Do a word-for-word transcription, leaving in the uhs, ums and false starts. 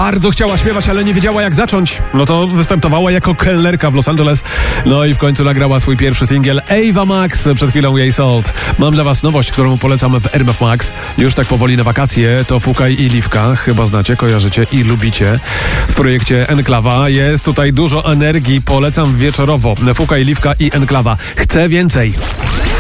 bardzo chciała śpiewać, ale nie wiedziała jak zacząć. No to występowała jako kelnerka w Los Angeles. No i w końcu nagrała swój pierwszy singiel Ava Max, przed chwilą jej Salt. Mam dla was nowość, którą polecam w R M F Max. Już tak powoli na wakacje to Fukaj i Liwka. Chyba znacie, kojarzycie i lubicie. W projekcie Enklawa jest tutaj dużo energii. Polecam wieczorowo. Fukaj, Liwka i Enklawa. Chcę więcej.